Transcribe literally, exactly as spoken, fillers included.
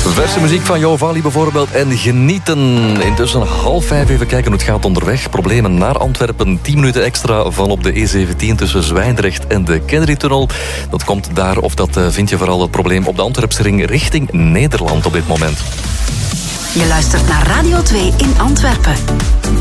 Verse muziek van Jovali bijvoorbeeld en genieten. Intussen half vijf even kijken hoe het gaat onderweg. Problemen naar Antwerpen. tien minuten extra van op de E zeventien tussen Zwijndrecht en de Kennedy-tunnel. Dat komt daar, of dat vind je vooral het probleem op de Antwerpsring richting Nederland op dit moment. Je luistert naar Radio twee in Antwerpen.